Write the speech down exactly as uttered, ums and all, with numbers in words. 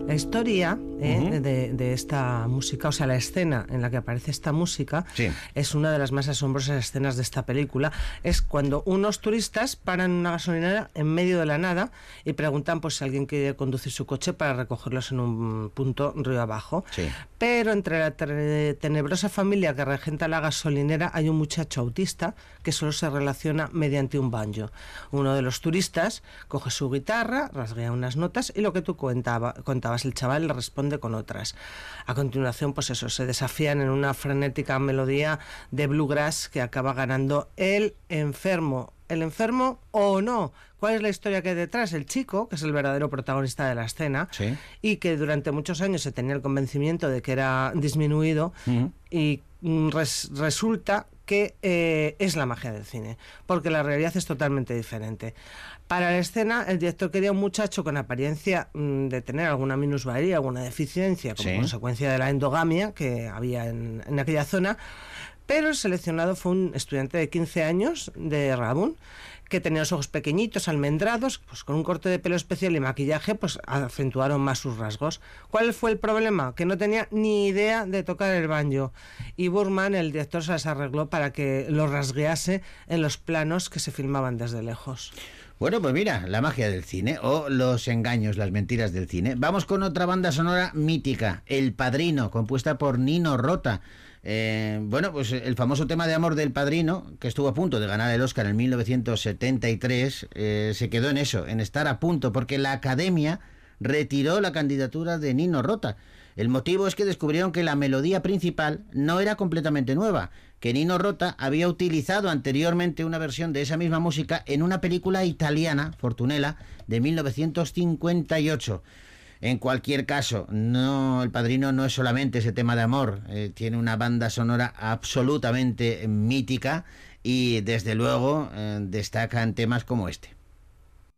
La historia eh, Uh-huh. de, de esta música, o sea, la escena en la que aparece esta música, sí. es una de las más asombrosas escenas de esta película. Es cuando unos turistas paran en una gasolinera en medio de la nada y preguntan pues si alguien quiere conducir su coche para recogerlos en un punto río abajo. Sí. Pero entre la tre- tenebrosa familia que regenta la gasolinera hay un muchacho autista que solo se relaciona mediante un banjo. Uno de los turistas coge su guitarra, rasguea unas notas y lo que tú contaba, contabas, el chaval le responde con otras. A continuación, pues eso, se desafían en una frenética melodía de bluegrass que acaba ganando el enfermo. ¿El enfermo o no? ¿Cuál es la historia que hay detrás? El chico, que es el verdadero protagonista de la escena, Sí. y que durante muchos años se tenía el convencimiento de que era disminuido, Uh-huh. y mm, res, resulta que eh, es la magia del cine, porque la realidad es totalmente diferente. Para la escena, el director quería un muchacho con apariencia mmm, de tener alguna minusvalía, alguna deficiencia, como sí. consecuencia de la endogamia que había en, en aquella zona, pero el seleccionado fue un estudiante de quince años de Rabun, que tenía los ojos pequeñitos, almendrados, pues con un corte de pelo especial y maquillaje, pues acentuaron más sus rasgos. ¿Cuál fue el problema? Que no tenía ni idea de tocar el banjo. Y Burman, el director, se las arregló para que lo rasguease en los planos que se filmaban desde lejos. Bueno, pues mira, la magia del cine, o los engaños, las mentiras del cine. Vamos con otra banda sonora mítica, El Padrino, compuesta por Nino Rota. Eh, bueno, pues el famoso tema de amor del Padrino, que estuvo a punto de ganar el Oscar en mil novecientos setenta y tres, eh, se quedó en eso, en estar a punto, porque la Academia retiró la candidatura de Nino Rota. El motivo es que descubrieron que la melodía principal no era completamente nueva, que Nino Rota había utilizado anteriormente una versión de esa misma música en una película italiana, Fortunella, de mil novecientos cincuenta y ocho. En cualquier caso, no, El Padrino no es solamente ese tema de amor, eh, tiene una banda sonora absolutamente mítica y desde luego eh, destacan temas como este.